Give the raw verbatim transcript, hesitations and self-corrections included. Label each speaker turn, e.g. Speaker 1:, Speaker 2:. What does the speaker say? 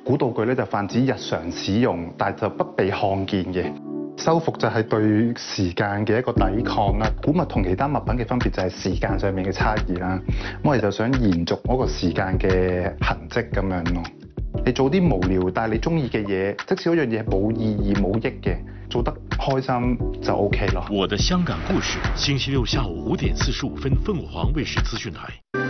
Speaker 1: 古道具咧就泛指日常使用，但係就不被看見嘅。修復就係對時間嘅一個抵抗啦。古物同其他物品嘅分別就係時間上面嘅差異啦。咁我哋就想延續嗰個時間嘅痕跡咁樣咯。你做啲無聊但係你中意嘅嘢，即使嗰樣嘢冇意義冇益嘅，做得開心就 OK 咯。
Speaker 2: 我的香港故事，星期六下午五點四十五分，鳳凰衛視資訊台。